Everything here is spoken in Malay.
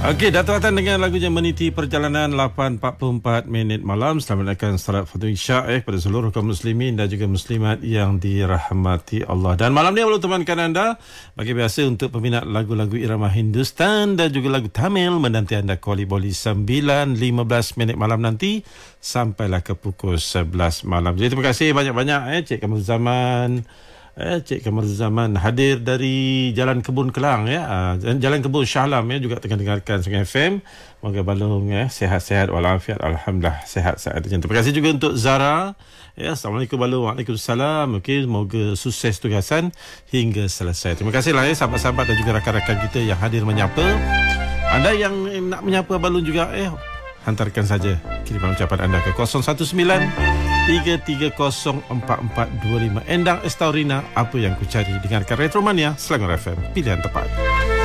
Okey, Dato' Atan dengan lagunya meniti perjalanan 8.44 minit malam. Selamat datang salat Fardhu Isya pada seluruh kaum muslimin dan juga muslimat yang dirahmati Allah. Dan malam ni, Allah temankan anda bagi biasa untuk peminat lagu-lagu irama Hindustan dan juga lagu Tamil menanti anda Kuali Boli 9.15 minit malam nanti sampailah ke pukul 11 malam. Jadi terima kasih banyak-banyak Cik Kamal Zaman. Cik Kamal Zaman hadir dari Jalan Kebun Kelang Jalan Kebun Shah Alam juga tengah dengarkan Sungai FM. Moga balung sihat-sihat walafiat. Alhamdulillah sihat saat ini. Terima kasih juga untuk Zara. Assalamualaikum balung. Waalaikumsalam. Okey, semoga sukses tugasan hingga selesai. Terima kasihlah sahabat-sahabat dan juga rakan-rakan kita yang hadir menyapa. Anda yang nak menyapa balung juga hantarkan saja kiriman ucapan anda ke 019-330-4425. Endang Estaurina, apa yang ku cari. Dengarkan Retromania Selangor FM, pilihan tepat.